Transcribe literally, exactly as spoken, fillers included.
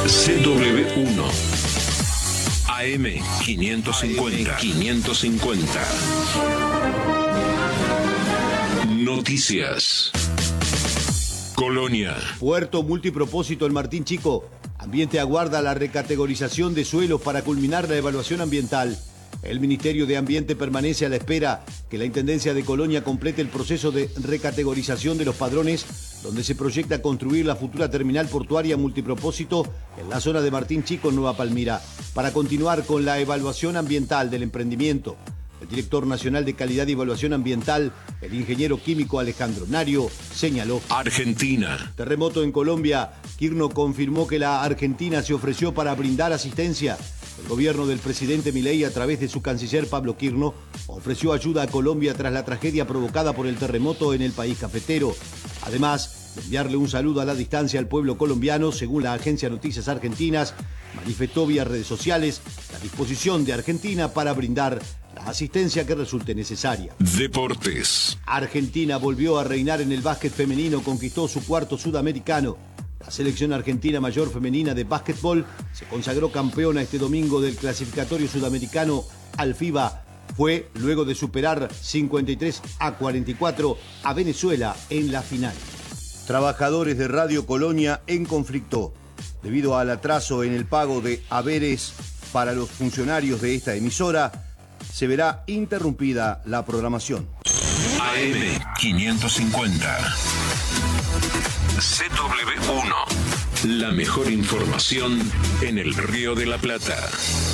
C W uno. A M quinientos cincuenta. quinientos cincuenta. Noticias. Colonia. Puerto multipropósito El Martín Chico. Ambiente aguarda la recategorización de suelos para culminar la evaluación ambiental. El Ministerio de Ambiente permanece a la espera que la Intendencia de Colonia complete el proceso de recategorización de los padrones, donde se proyecta construir la futura terminal portuaria multipropósito en la zona de Martín Chico, en Nueva Palmira, para continuar con la evaluación ambiental del emprendimiento. El director nacional de Calidad y Evaluación Ambiental, el ingeniero químico Alejandro Nario, señaló: Argentina. Terremoto en Colombia. Quirno confirmó que la Argentina se ofreció para brindar asistencia. El gobierno del presidente Milei, a través de su canciller Pablo Quirno, ofreció ayuda a Colombia tras la tragedia provocada por el terremoto en el país cafetero. Además de enviarle un saludo a la distancia al pueblo colombiano, según la agencia Noticias Argentinas, manifestó vía redes sociales la disposición de Argentina para brindar la asistencia que resulte necesaria. Deportes. Argentina volvió a reinar en el básquet femenino, conquistó su cuarto sudamericano. La selección argentina mayor femenina de básquetbol se consagró campeona este domingo del clasificatorio sudamericano al FIBA. Fue luego de superar cincuenta y tres a cuarenta y cuatro a Venezuela en la final. Trabajadores de Radio Colonia en conflicto. Debido al atraso en el pago de haberes para los funcionarios de esta emisora, se verá interrumpida la programación. A M quinientos cincuenta. C W uno. La mejor información en el Río de la Plata.